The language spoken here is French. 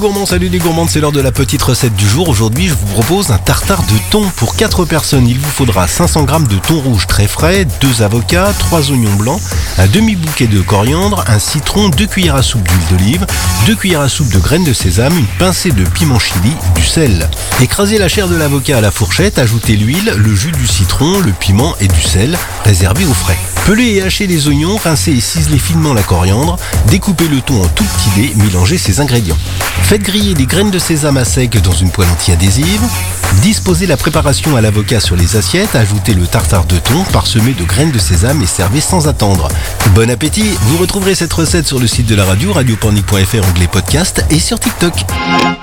Gourmand, salut les gourmands, c'est l'heure de la petite recette du jour. Aujourd'hui, je vous propose un tartare de thon. Pour 4 personnes, il vous faudra 500 g de thon rouge très frais, 2 avocats, 3 oignons blancs, un demi-bouquet de coriandre, un citron, 2 cuillères à soupe d'huile d'olive, 2 cuillères à soupe de graines de sésame, une pincée de piment chili, du sel. Écrasez la chair de l'avocat à la fourchette, ajoutez l'huile, le jus du citron, le piment et du sel, réservez au frais. Pelez et hachez les oignons, rincez et ciselez finement la coriandre, découpez le thon en tout petits dés, mélangez ces ingrédients. Faites griller des graines de sésame à sec dans une poêle anti-adhésive. Disposez la préparation à l'avocat sur les assiettes, ajoutez le tartare de thon parsemé de graines de sésame et servez sans attendre. Bon appétit! Vous retrouverez cette recette sur le site de la radio, radiopornic.fr, onglet podcast et sur TikTok.